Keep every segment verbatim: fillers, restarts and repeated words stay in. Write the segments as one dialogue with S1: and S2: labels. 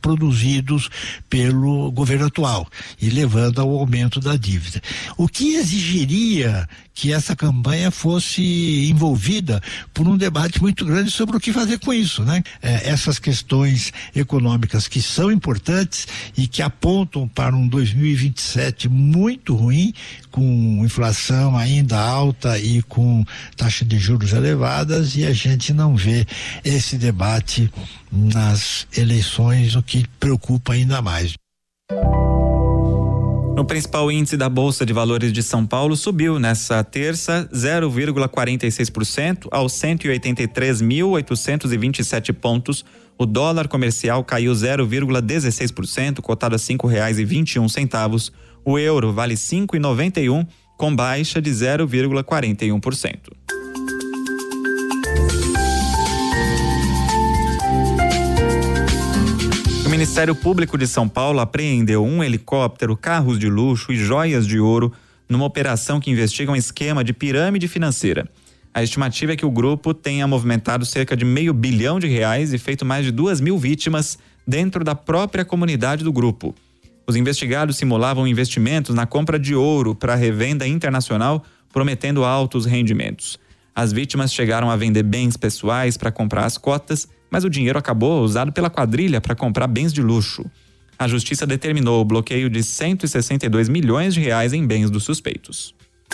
S1: produzidos pelo governo atual e levando ao aumento da dívida. O que exigiria que essa campanha fosse envolvida por um debate muito grande sobre o que fazer com isso, né? É, essas questões econômicas que são importantes e que apontam para um dois mil e vinte e sete muito ruim, com inflação ainda alta e com taxa de juros elevadas, e a gente não vê esse debate nas eleições, o que preocupa ainda mais.
S2: O principal índice da Bolsa de Valores de São Paulo subiu nessa terça zero vírgula quarenta e seis por cento aos cento e oitenta e três mil oitocentos e vinte e sete pontos. O dólar comercial caiu zero vírgula dezesseis por cento, cotado a cinco reais e vinte e um centavos. O euro vale cinco reais e noventa e um centavos, com baixa de zero vírgula quarenta e um por cento. O Ministério Público de São Paulo apreendeu um helicóptero, carros de luxo e joias de ouro numa operação que investiga um esquema de pirâmide financeira. A estimativa é que o grupo tenha movimentado cerca de meio bilhão de reais e feito mais de duas mil vítimas dentro da própria comunidade do grupo. Os investigados simulavam investimentos na compra de ouro para revenda internacional, prometendo altos rendimentos. As vítimas chegaram a vender bens pessoais para comprar as cotas, mas o dinheiro acabou usado pela quadrilha para comprar bens de luxo. A justiça determinou o bloqueio de cento e sessenta e dois milhões de reais em bens dos suspeitos.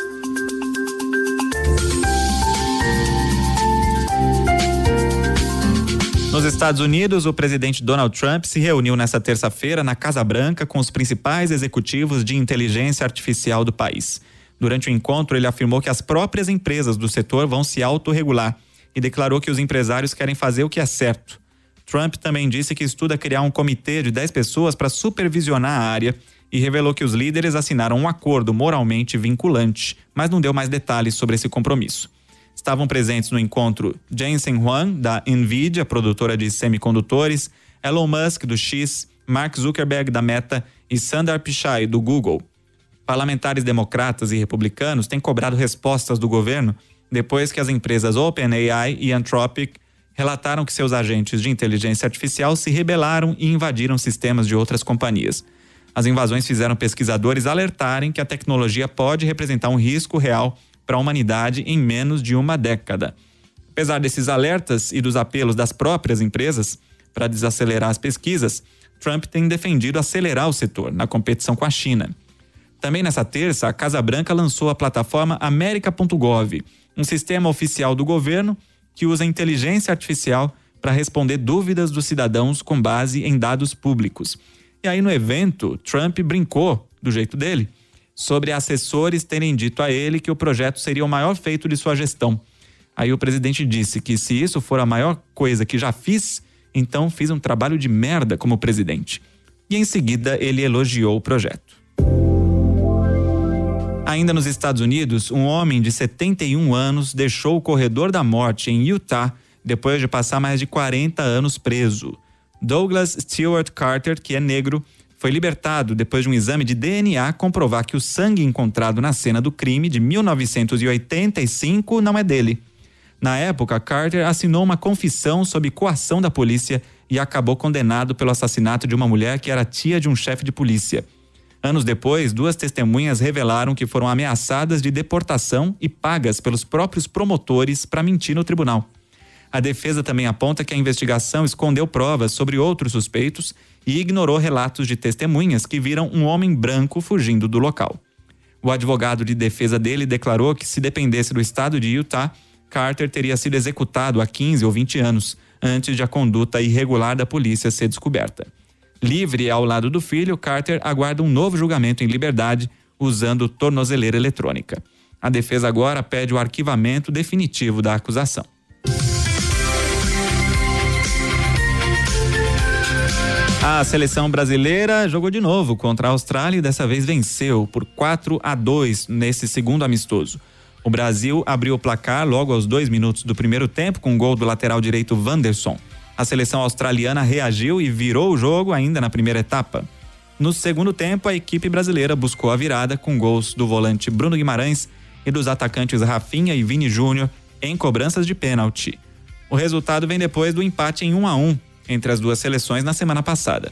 S2: Nos Estados Unidos, o presidente Donald Trump se reuniu nesta terça-feira na Casa Branca com os principais executivos de inteligência artificial do país. Durante o encontro, ele afirmou que as próprias empresas do setor vão se autorregular e declarou que os empresários querem fazer o que é certo. Trump também disse que estuda criar um comitê de dez pessoas para supervisionar a área e revelou que os líderes assinaram um acordo moralmente vinculante, mas não deu mais detalhes sobre esse compromisso. Estavam presentes no encontro Jensen Huang, da Nvidia, produtora de semicondutores, Elon Musk, do X, Mark Zuckerberg, da Meta e Sundar Pichai, do Google. Parlamentares democratas e republicanos têm cobrado respostas do governo depois que as empresas OpenAI e Anthropic relataram que seus agentes de inteligência artificial se rebelaram e invadiram sistemas de outras companhias. As invasões fizeram pesquisadores alertarem que a tecnologia pode representar um risco real para a humanidade em menos de uma década. Apesar desses alertas e dos apelos das próprias empresas para desacelerar as pesquisas, Trump tem defendido acelerar o setor na competição com a China. Também nessa terça, a Casa Branca lançou a plataforma America ponto gov, um sistema oficial do governo que usa inteligência artificial para responder dúvidas dos cidadãos com base em dados públicos. E aí no evento, Trump brincou, do jeito dele, sobre assessores terem dito a ele que o projeto seria o maior feito de sua gestão. Aí o presidente disse que se isso for a maior coisa que já fiz, então fiz um trabalho de merda como presidente. E em seguida ele elogiou o projeto. Ainda nos Estados Unidos, um homem de setenta e um anos deixou o corredor da morte em Utah depois de passar mais de quarenta anos preso. Douglas Stewart Carter, que é negro, foi libertado depois de um exame de D N A comprovar que o sangue encontrado na cena do crime de mil novecentos e oitenta e cinco não é dele. Na época, Carter assinou uma confissão sob coação da polícia e acabou condenado pelo assassinato de uma mulher que era tia de um chefe de polícia. Anos depois, duas testemunhas revelaram que foram ameaçadas de deportação e pagas pelos próprios promotores para mentir no tribunal. A defesa também aponta que a investigação escondeu provas sobre outros suspeitos e ignorou relatos de testemunhas que viram um homem branco fugindo do local. O advogado de defesa dele declarou que, se dependesse do estado de Utah, Carter teria sido executado há quinze ou vinte anos, antes de a conduta irregular da polícia ser descoberta. Livre ao lado do filho, Carter aguarda um novo julgamento em liberdade, usando tornozeleira eletrônica. A defesa agora pede o arquivamento definitivo da acusação. A seleção brasileira jogou de novo contra a Austrália e dessa vez venceu por quatro a dois nesse segundo amistoso. O Brasil abriu o placar logo aos dois minutos do primeiro tempo com um gol do lateral direito Wanderson. A seleção australiana reagiu e virou o jogo ainda na primeira etapa. No segundo tempo, a equipe brasileira buscou a virada com gols do volante Bruno Guimarães e dos atacantes Rafinha e Vini Júnior em cobranças de pênalti. O resultado vem depois do empate em um a um entre as duas seleções na semana passada.